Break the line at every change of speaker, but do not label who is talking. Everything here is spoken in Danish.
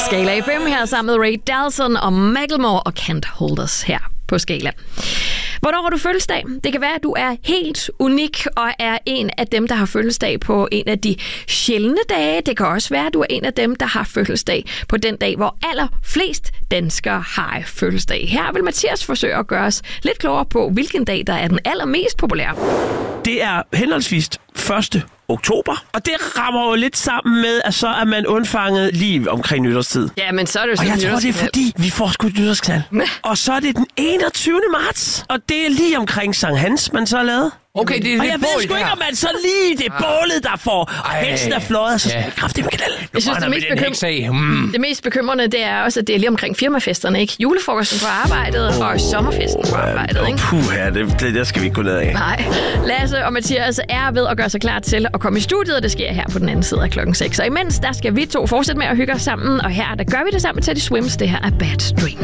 Skala FM her sammen med Ray Dalton og Macklemore og Can't Hold Us her på Skala. Hvornår har du fødselsdag? Det kan være, at du er helt unik og er en af dem, der har fødselsdag på en af de sjældne dage. Det kan også være, at du er en af dem, der har fødselsdag på den dag, hvor allerflest danskere har fødselsdag. Her vil Mathias forsøge at gøre os lidt klogere på, hvilken dag, der er den allermest populære.
Det er henholdsvis 1. oktober, og det rammer jo lidt sammen med, at så er man undfanget lige omkring nytårstid.
Ja, men så er det jo sådan.
Og jeg tror, det er fordi, vi får sgu et nytårsknald. Og så er det den 21. marts, og det er lige omkring Sankt Hans, man så har lavet.
Okay, det er
og
lidt
jeg ved sgu ikke, om man så lige det bålet, der får hesten af fløjet, så skal det kraftigt med knald.
Jeg synes, det mest bekymrende, det er også, at det er lige omkring firmafesterne, ikke? Julefrokosten på arbejdet og sommerfesten på arbejdet, ikke?
Puha, det skal vi ikke gå ned af.
Nej. Lasse og Mathias er ved at gøre sig klar til at komme i studiet, og det sker her på den anden side af klokken 6. Og imens, der skal vi to fortsætte med at hygge os sammen, og her, der gør vi det sammen med Teddy Swims. Det her er Bad Dreams.